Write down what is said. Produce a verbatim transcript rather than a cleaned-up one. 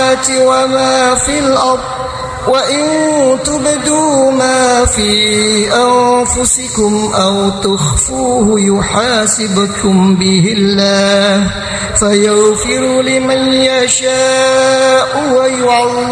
السماوات وما في الأرض وإن تبدوا ما في أنفسكم أو تخفوه يحاسبكم به الله فيغفر لمن يشاء ويعذب